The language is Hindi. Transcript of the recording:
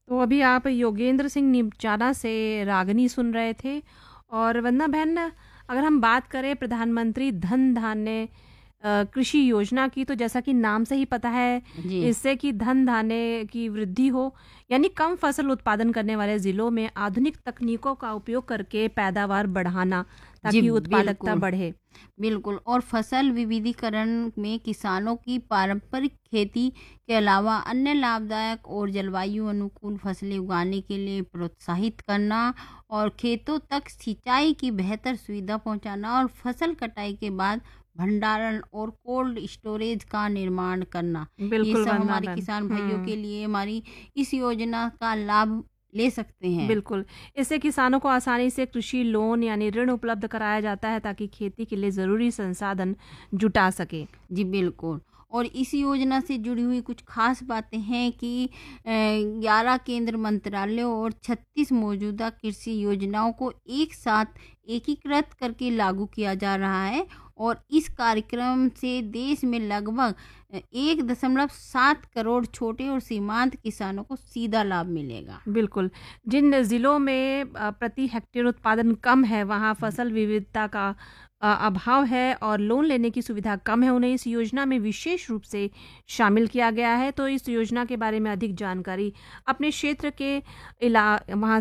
तो अभी आप योगेंद्र सिंह निमचाना से रागनी सुन रहे थे। और वंदना बहन, अगर हम बात करें प्रधानमंत्री धन धान्य कृषि योजना की, तो जैसा कि नाम से ही पता है, जी इससे कि धन धान्य की वृद्धि हो, यानी कम फसल उत्पादन करने वाले जिलों में आधुनिक तकनीकों का उपयोग करके पैदावार बढ़ाना, जी ताकि उत्पादकता बिल्कुल। बढ़े। बिल्कुल, और फसल विविधीकरण में किसानों की पारंपरिक खेती के अलावा अन्य लाभदायक और जलवायु अनुकूल फसलें उगाने के लिए प्रोत्साहित करना, और खेतों तक सिंचाई की बेहतर सुविधा पहुंचाना, और फसल कटाई के बाद भंडारण और कोल्ड स्टोरेज का निर्माण करना। ये बिल्कुल सब वंदना हमारे बहन। किसान भाइयों के लिए हमारी इस योजना का लाभ ले सकते हैं। बिल्कुल, इससे किसानों को आसानी से कृषि लोन यानी ऋण उपलब्ध कराया जाता है, ताकि खेती के लिए ज़रूरी संसाधन जुटा सके। जी बिल्कुल। और इस योजना से जुड़ी हुई कुछ खास बातें हैं कि 11 केंद्र मंत्रालयों और 36 मौजूदा कृषि योजनाओं को एक साथ एकीकृत करके लागू किया जा रहा है, और इस कार्यक्रम से देश में लगभग 1.7 करोड़ छोटे और सीमांत किसानों को सीधा लाभ मिलेगा। बिल्कुल, जिन ज़िलों में प्रति हेक्टेयर उत्पादन कम है, वहाँ फसल विविधता का अभाव है और लोन लेने की सुविधा कम है, उन्हें इस योजना में विशेष रूप से शामिल किया गया है। तो इस योजना के बारे में अधिक जानकारी अपने क्षेत्र के वहाँ